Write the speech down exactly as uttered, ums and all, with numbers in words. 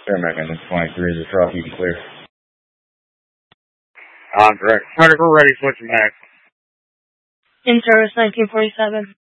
American twenty-three, is the truck, you can clear. On direct. Carter, we're ready, switching back. In service nineteen forty-seven.